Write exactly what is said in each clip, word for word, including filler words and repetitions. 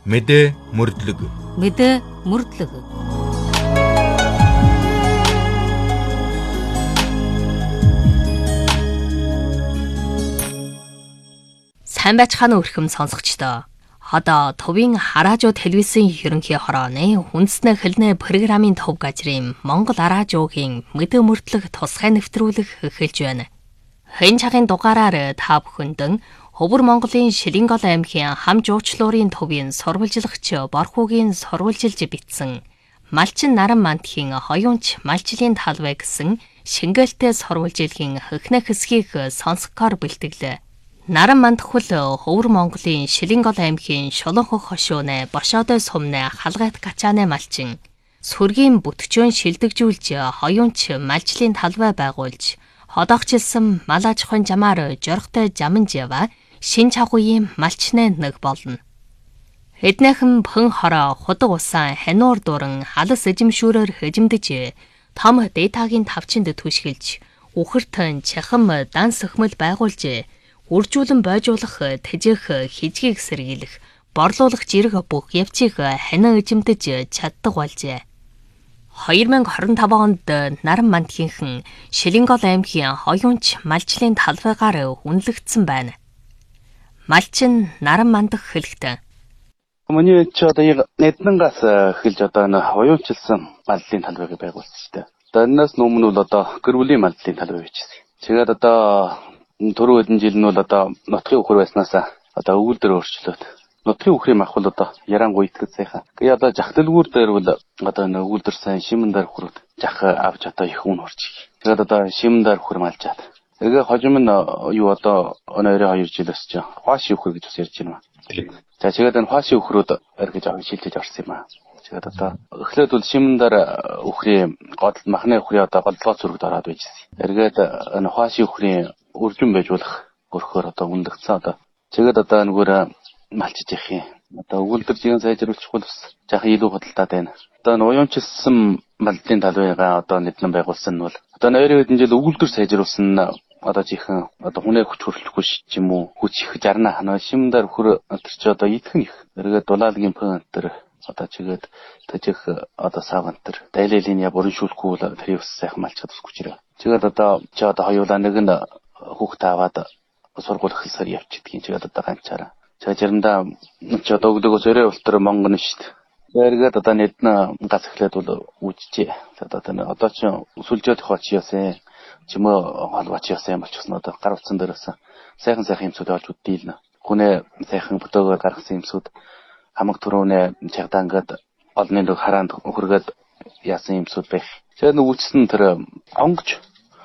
Мэдээ мөрдлөг. Мэдээ мөрдлөг. Сайн байцгаана өрхөм сонсогчдоо. Одоо төвийн хараажуу телевизийн ерөнхий хорооны хүнснэ хэлнэ программын төв газрын Монгол араажуугийн мэдээ мөрдлөг тусгай нэвтрүүлэг эхэлж байна. Хэн цагийн дугаараар та бүхэндэн Хөвөр Монголын Шилэнгол аймгийн хам жуучлуурын төвийн сурвалжлагч Борхуугийн сурвалжилж бичсэн Малчин наран мандхийн хоёунч малчлын талбай гэсэн шингээлтэй сурвалжилгийн хөхнөх хэсгийг сонсгохоор бэлтгэлээ. Наран мандхул Хөвөр Монголын Шилэнгол аймгийн Шулуунхөх хошууны бошоодой сумны халгайт гачааны малчин сүргийн бүтчөөн шилдэгжүүлж хоёунч малчлын талбай байгуулж ходоогчилсан мал аж ахуйн жамаар жорхтой жаманжава шин чагуугийн малчны нэг болно. Хэднэхэн пөн хороо худаг усан хануур дуран халас эжимшүүрээр хэжимдэж том датагийн тавчинд түшгэлж үхэртэн чахам дан сөхмөл байгуулж үржүүлэн бойжуулах тэжээх хижгийг сэргийлэх борлуулах жирэг бүх явцыг ханаа эжимдэж чаддаг болжээ. две тысячи двадцать пять онд наран мандхийнхэн Шилэнгол аймгийн хоёунч малчлын талбайгаар үнэлэгдсэн байна. Малчин наран мандах хэлхтэн. Миний ч одоо эднэнгаас эхэлж одоо энэ хоёунчилсан маллын талбайг байгуулсан шүү дээ. Одоо энэс өмнө бол одоо гэр бүлийн маллын талбай bijсэн. Тэгээд одоо түрүү хэдэн жил нь бол одоо нутгийн үхэр байснаас одоо өвөл дээр өөрчлөөд нутгийн үхрийн мах бол одоо ярангуй итгэж сайхан. Тэгээд одоо жахталгүүр дээр бол одоо энэ өвөл дээр сайн шимэн дээр хүрээд жах авч одоо их үн орчих. Тэгээд одоо шимэн дээр үхэр малжаад. Тэгээ хожим нь юу одоо өнөөрөө хоёр жилээс ч хааши үхэр гэж бас ярьж байна. За тэгээд энэ хааши үхрүүд эргэж авах шилжиж орсон юм аа. Тэгээд одоо эхлээд бол шимэн дээр үхрийн гол махны үхрийн одоо голлоо зүрэгд ороод байжсэн. Эргээд энэ хааши үхрийн үржин байжуулах өрхөөр одоо үндэгдсэн одоо. Тэгээд одоо нэгөр малчиж явах юм. Одоо өгүүлбэр зүйн сайжруулах бол бас жаахан илүү худалдаад байна. Одоо энэ уянчилсан маллын талбайгаа одоо нэгэн байгуулсан нь бол одоо нойрын хэдэн жил өгүүлбэр сайжруулсан одоо жихэн одоо хүнээ хүч хөрөлөхгүй ч юм уу хүч их жарна хана шимдэр хөр тэр чи одоо идэх нь их. Эргээд дулаалгийн пэн тэр одоо чигээд тажих одоо саван тэр дайлалын я бүрэн шүүлэхгүй бол тэр бас сайхан малчаад усгүй чирээ. Тэгээд одоо чи одоо хоёулаа нэг нь хүүхдээ аваад сургууль эхлэхээр явчихдгийг чигээд одоо ганцаараа. Тэгээд заримдаа чи одоо өглөөгөөс өрөө өлтөр монгоно шүү дээ. Эргээд одоо нэгэн газ эхлээд бол үүжжээ. Одоо тэр одоо чи сүлжээд хооч яасан чимээ холбооч яасан болчихсон одоо гар утсан дээрээс сайхан сайхан юмсууд олж үдdiйлнэ. Хүнээ сайхан бүтээгээр гаргасан юмсууд хамаг төрөөнэ чагдаангад олны дог хараанд өхөргээд яасан юмсууд байх. Тэгээд нүгүчсэн тэр онгоч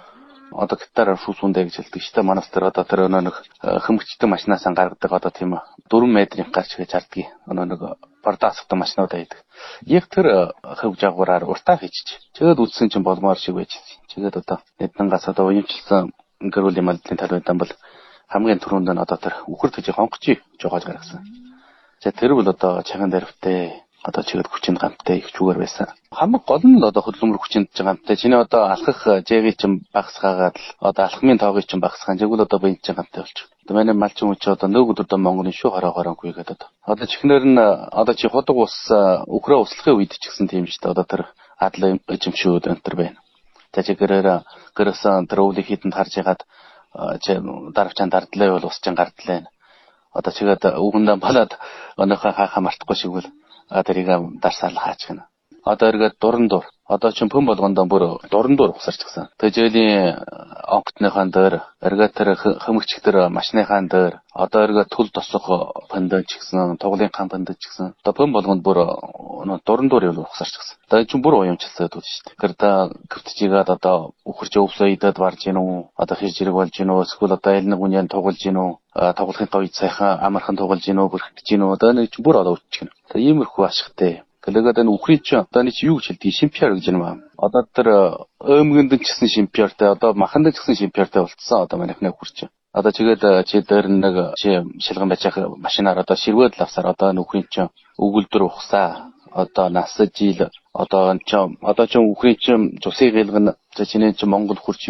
одоо гитараар шүүсүндэ гэж хэлдэг шүү дээ. Манайс тэр одоо тэр өнөө нэг хөмгчтэй машинаас гаргадаг одоо тийм дөрвөн метрийн гарч гэж хардгийг өнөө нэг бардаас авто машинууд байдаг. Яг тэр хөв жагвараар уртаа хийчих. Тэгээд үдсэн чинь болмоор шиг байж. Тэгээд одоо эднэнгаас одоо уянчилсан гэр бүлийн маллын талбайдан бол хамгийн түрүүнд нь одоо тэр үхэр төжиг хонгочийг жогоож гаргасан. За тэр бол одоо чаган дэрвтэй одоо чигэд хүчинд гамтай их зүгээр байсан. Хамаг гол нь л одоо хөдөлмөр хүчинд гамтай. Чиний одоо алхах жэгийн чинь багсгаагаад л одоо алхмын тоогыг чинь багсгаан. Жигүүл одоо бие чинь гамтай болчих. Одоо манай малчин хүч одоо нэг өдөрдөө Монголын шүү хороогоогүй гэдэг одоо. Одоо чихнэр нь одоо чи худаг ус өхрөө услахын үед ч гэсэн тийм шүү дээ. Одоо тэр адал эзэмшүүд энэ төр байна. За чигээрээ гэрээсэн тэр өвлийг хідэнд харж ягаад чи даравчаан дардлаа бол ус чинь гардлаа. Одоо чигээд үгэндээ балаад өнөөхөө хаахаа мартахгүй шиг бол тэрийг дарсаал хаач гэнэ. Одоо эргээд дуран дур. Одоо чинь пөн болгондоо бүр дуран дур ухсарч гисэн. Тэжээлийн онготныхан дээр эргээд тэр хөмөгчг тэр машиныхан дээр одоо эргээд тул тосох пандаж гисэн, туглын хан пандаж гисэн. Одоо пөн болгонд бүр дуран дур юу ухсарч гисэн. Одоо чинь бүр уямчилсаад үү шүү дээ. Тэр да гөвтжигээд одоо үхэрч өвлөө идээд варж гин үү? Одоо хэр зэрэг болж гин үү? Эсвэл одоо элнэг үнийн тоглож гин үү? Тоглохын товд сайхан амархан тоглож гин үү? Бүрхэж гин үү? Одоо нэг чинь бүр одоо үтчихнэ. Тэгээ иймэрхүү ашигтай. Гэлэгээд энэ үхрийн чинь одоо нэг юу гэж хэлдэг шимпиар гэж юм аа. Одоо тэр өөмгөнд ч гэсэн шимпиартай одоо маханд ч гэсэн шимпиартай болцсон одоо манайхны үхэр чинь. Одоо чигээд чи дээр нэг чи шилгэн байж ах машинаар одоо ширвээд л авсаар одоо энэ үхрийн чинь өгүүлбэр ухсаа одоо насаж ил одоо ч одоо ч үхрийн чинь цусыг гэлгэн за чиний чинь Монгол хурц